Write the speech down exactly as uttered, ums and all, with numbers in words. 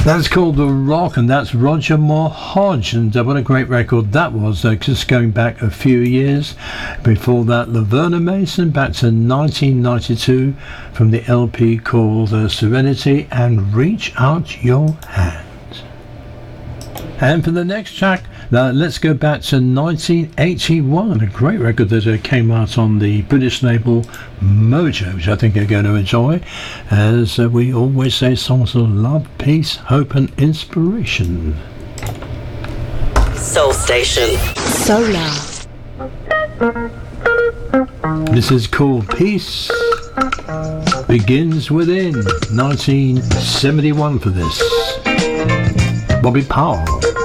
That's called The Rock, and that's Roger Moore Hodge, and uh, what a great record that was, uh, just going back a few years. Before that, Laverna Mason, back to nineteen ninety-two, from the L P called uh, Serenity and Reach Out Your Hand. And for the next track, uh, let's go back to nineteen eighty-one, a great record that uh, came out on the British label Mojo, which I think you're going to enjoy. As uh, we always say, songs of love, peace, hope and inspiration. Soul Station. Solar. This is called Peace Begins Within, nineteen seventy-one for this. Bobby Powell.